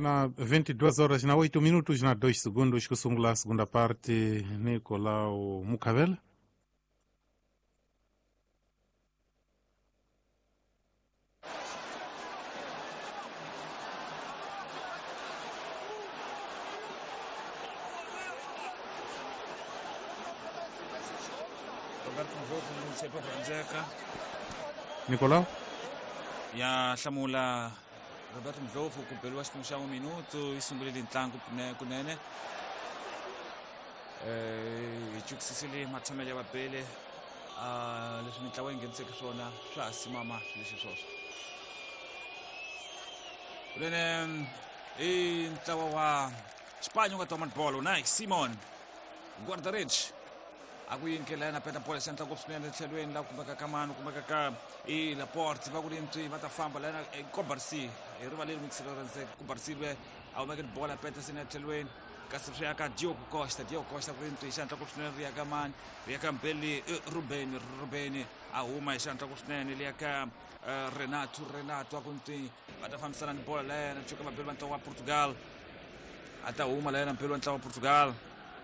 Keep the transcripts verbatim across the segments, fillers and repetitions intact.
Na vinte e duas horas na oito minutos na dois segundos kusungula a segunda parte. Nicolau Mukavela. Roberto Mdlovu sepa kuanzeka Nicolau? ya hlamula Roberto Mdlovu ku beriwa xipimo xa minuto i sungulile ntlangu kunene eh hi tshukisisile matshamelo ya vabele a leswi mitlawa yi ngheniseke swona swa ha simama leswi swoswo kunene i ntlawa wa Xipanya u nga twa bolo nice Simon Guardarich akuyinkelela na peta pole senta ngopfu swinene tlhelweni la kumeka ka mano kumeka ka i Laporte va ku rintswi va ta famba lana Kobarsi hi rivaleni mikisiranse Kobarsi ve a humeke bola peta sine tlhelweni kasi swi ya ka Diogo Costa Diogo Costa ku rintswi xanta ku swinene ri ya ka mani ri ya ka Mbeli Ruben Ruben a huma hi xanta ku swinene li ya ka Renato Renato akuntwi va ta fambisana ni bola la yena tshuka mabeli va ntlawa wa Portugal a ta huma la yena mpelu wa ntlawa wa Portugal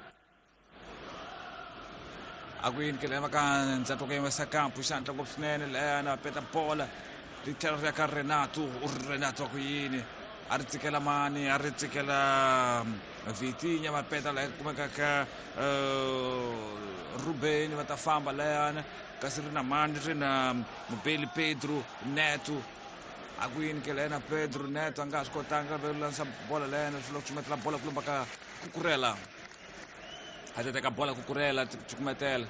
Aguin ke lema kan sa toke sa campo santa ngopfu swinene lana peta bola ri tlhela ri ka Renato Renato Aguin a ri tsikela mani a ri tsikela Vitinha va peta la kumeka ka Ruben va ta famba lana kasi ri na mani ri na Mbeli Pedro Neto Aguin ke lena Pedro Neto anga swi kotanga va lansa bola lana swi lo chumetela bola kulumba ka Cucurella a teka bola Cucurella chukumetela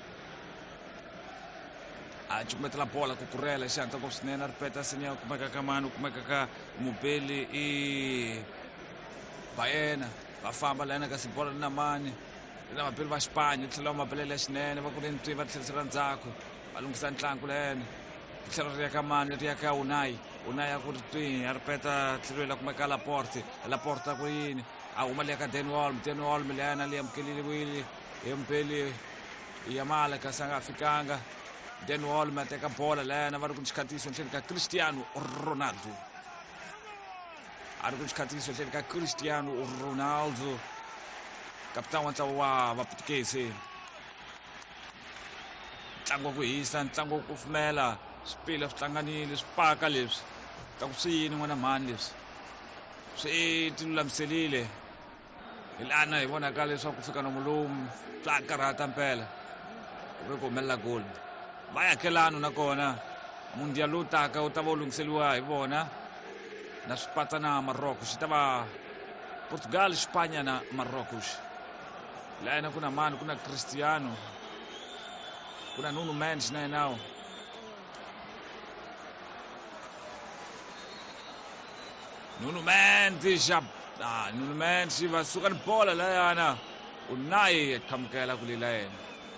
a chukumetela bola Cucurella xanta ngopfu swinene a ripeta sinya kumeka ka mani kumeka ka Mbeli i Baena va famba lana kasi bola na mani na mabeli va Xipanya tlhela mabelele swinene va ku rintswi va tlherisela ndzhaku va lunghisa ntlangu lena tlhela ri ya ka mani ri ya ka Unai Unai a ku ritwi a ripeta tlhelo la kumeka Laporte Laporte ku yini a huma le ka Dani Olmo Dani Olmo lena li amukelile wili hi Mbeli ya mala ka sanga fikanga Dani Olmo teka bola lena va ri ku xikatiso tlhelo ka Cristiano Ronaldo a ri ku xikatiso tlhelo ka Cristiano Ronaldo kapitani wa ntlawa wa vaputukezi ntlangu ku hisa ntlangu ku fumela swipila swi hlanganile swipaka leswi ta ku swi yini n'wana mani leswi swi tilulamiselile hi lana hi vonaka leswaku ku fika nomulumu swa karhata mpela ku ve ku humelela goli va yakelano nakona mundial lowu taka wu ta va wu lunghiseliwa hi vona na swipata na Marocos xi ta va Portugal Xipanya na Marocos lana ku na mani ku na Cristiano ku na Nuno Mendes na yenawo Nuno Mendes já ah Nuno Mendes va suka ni bola la yana Unai kamkela kulila yena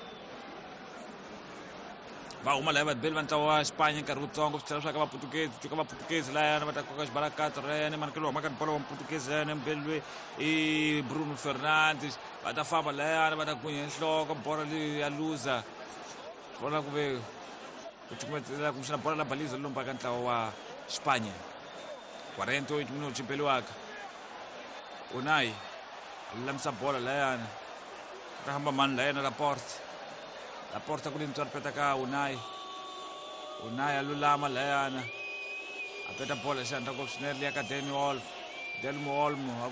va huma lava bel van tawa Xipanya nkarhi wutsongo swi tlhela swa ka va Portuguese tshuka va Portuguese la yana va ta koka xibalakatsi ra yena manakelo huma ka bola wa Portuguese yena Mbelwe i Bruno Fernandes va ta famba la yana va ta gunya nhloko bola leyi ya loser bola ku ve ku tsukumetela ku xana bola la baliza lomba ka ntlawa wa Xipanya quarenta e oito minutos impeliwaka Unai lamsa bola la yana ta hamba mani la yana Laporte Laporte ku rintswa ripeta ka Unai Unai a lulama la yana a peta bola xanta ngopfu swinene liya ka Dani Olmo Dani Olmo